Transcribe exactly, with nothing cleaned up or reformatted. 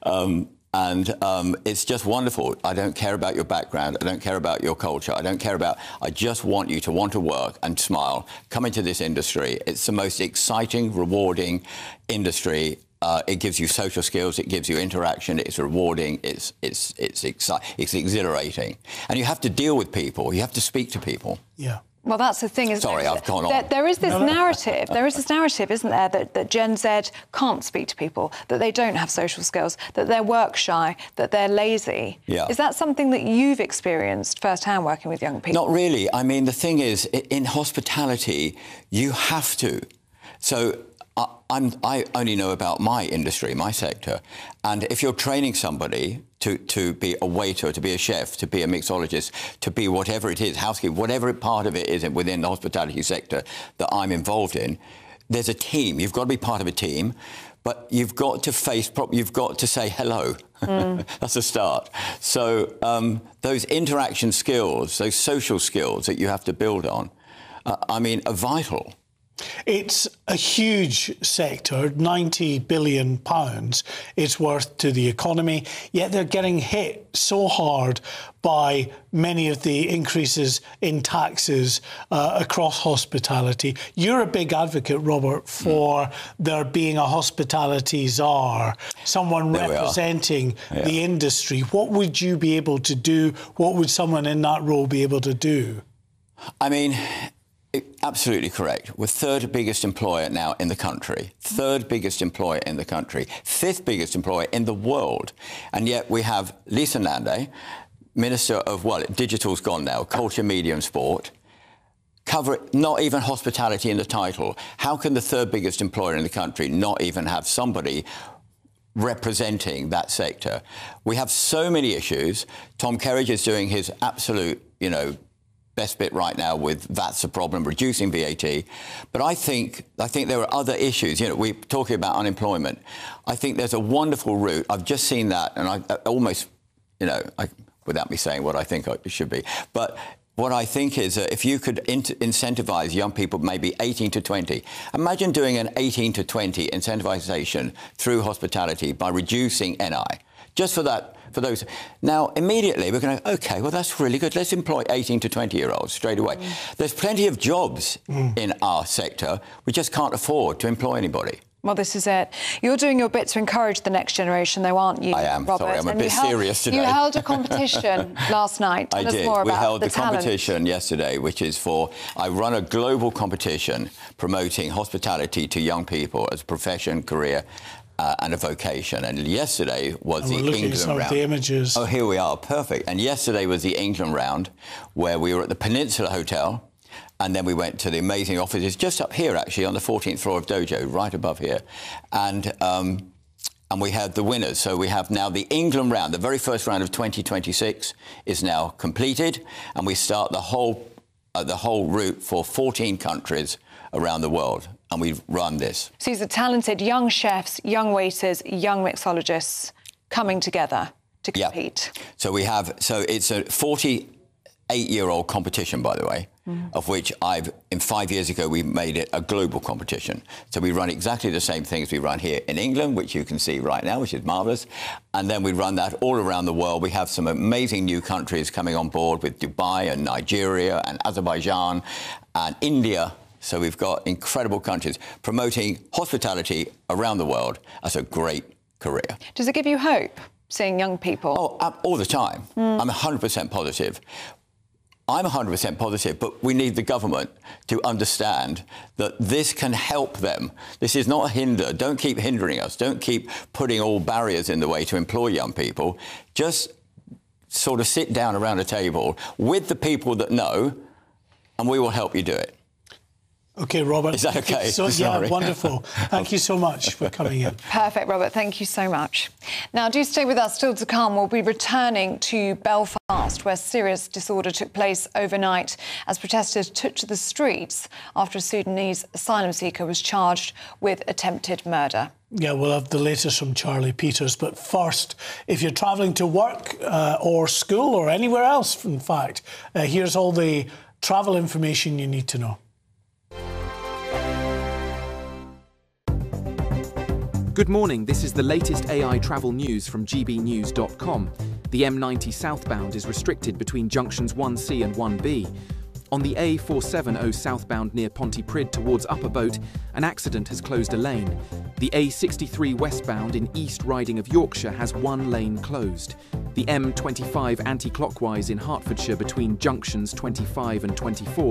Um, and um, it's just wonderful. I don't care about your background. I don't care about your culture. I don't care about... I just want you to want to work and smile. Come into this industry. It's the most exciting, rewarding industry. Uh, it gives you social skills. It gives you interaction. It's rewarding. It's it's it's exci- It's exhilarating. And you have to deal with people. You have to speak to people. Yeah. Well, that's the thing, isn't Sorry, it? I've gone on. There, there is this narrative, there is this narrative, isn't there, that, that Gen Z can't speak to people, that they don't have social skills, that they're work shy, that they're lazy. Yeah. Is that something that you've experienced firsthand working with young people? Not really. I mean, the thing is, in hospitality, you have to. So I, I'm, I only know about my industry, my sector. And if you're training somebody to, to be a waiter, to be a chef, to be a mixologist, to be whatever it is, housekeeper, whatever part of it is within the hospitality sector that I'm involved in, there's a team. You've got to be part of a team, but you've got to face, you've got to say hello. Mm. That's a start. So um, those interaction skills, those social skills that you have to build on, uh, I mean, are vital. It's a huge sector, ninety billion pounds it's worth to the economy, yet they're getting hit so hard by many of the increases in taxes uh, across hospitality. You're a big advocate, Robert, for mm. there being a hospitality czar, someone there representing yeah. the industry. What would you be able to do? What would someone in that role be able to do? I mean... Absolutely correct. We're third biggest employer now in the country. Third biggest employer in the country. Fifth biggest employer in the world. And yet we have Lisa Nande, Minister of, well, digital's gone now, Culture, Media and Sport. Cover not even hospitality in the title. How can the third biggest employer in the country not even have somebody representing that sector? We have so many issues. Tom Kerridge is doing his absolute, you know, best bit right now with that's a problem, reducing V A T. But I think I think there are other issues. You know, we're talking about unemployment. I think there's a wonderful route. I've just seen that, and I, I almost, you know, I, without me saying what I think it should be. But what I think is that if you could in incentivize young people, maybe eighteen to twenty, imagine doing an eighteen to twenty incentivization through hospitality by reducing N I. Just for that, for those. Now, immediately, we're going to, OK, well, that's really good. Let's employ eighteen to twenty-year-olds straight away. Mm. There's plenty of jobs mm. in our sector. We just can't afford to employ anybody. Well, this is it. You're doing your bit to encourage the next generation, though, aren't you, I am. Robert? Sorry, I'm a and bit held, serious today. You held a competition last night. Tell I us did. more we about held the, the talent. competition yesterday, which is for... I run a global competition promoting hospitality to young people as a profession, career, Uh, and a vocation. And yesterday was and the we're looking England at some round. Of the images. Oh, here we are, perfect. And yesterday was the England round, where we were at the Peninsula Hotel, and then we went to the amazing offices just up here, actually, on the fourteenth floor of Dojo, right above here. And um, and we had the winners. So we have now the England round. The very first round of twenty twenty-six is now completed, and we start the whole uh, the whole route for fourteen countries around the world, and we've run this. So these are talented young chefs, young waiters, young mixologists coming together to compete. Yeah. So we have, so it's a forty-eight-year-old competition, by the way, mm. of which I've, in five years ago, we made it a global competition. So we run exactly the same things we run here in England, which you can see right now, which is marvellous. And then we run that all around the world. We have some amazing new countries coming on board with Dubai and Nigeria and Azerbaijan and India. So we've got incredible countries promoting hospitality around the world as a great career. Does it give you hope, seeing young people? Oh, all the time. Mm. I'm one hundred percent positive. I'm one hundred percent positive, but we need the government to understand that this can help them. This is not a hinder. Don't keep hindering us. Don't keep putting all barriers in the way to employ young people. Just sort of sit down around a table with the people that know, and we will help you do it. OK, Robert. Is that OK? So, yeah, wonderful. Thank you so much for coming in. Perfect, Robert. Thank you so much. Now, do stay with us. Still to come, we'll be returning to Belfast, where serious disorder took place overnight as protesters took to the streets after a Sudanese asylum seeker was charged with attempted murder. Yeah, we'll have the latest from Charlie Peters. But first, if you're travelling to work uh, or school or anywhere else, in fact, uh, here's all the travel information you need to know. Good morning, this is the latest A I travel news from g b news dot com. The M ninety southbound is restricted between junctions one C and one B. On the A four seventy southbound near Pontypridd towards Upper Boat, an accident has closed a lane. The A sixty-three westbound in East Riding of Yorkshire has one lane closed. The M twenty-five anti-clockwise in Hertfordshire between junctions twenty-five and twenty-four